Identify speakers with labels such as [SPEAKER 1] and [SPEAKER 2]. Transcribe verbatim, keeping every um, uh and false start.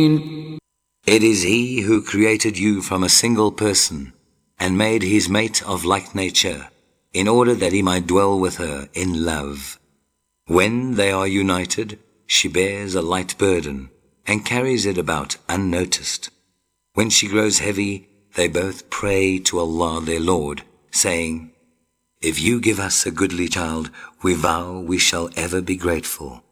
[SPEAKER 1] It is He who created you from a single person and made his mate of like nature, in order that he might dwell with her in love. When they are united, she bears a light burden and carries it about unnoticed. When she grows heavy, they both pray to Allah their Lord, saying, "If you give us a goodly child, we vow we shall ever be grateful."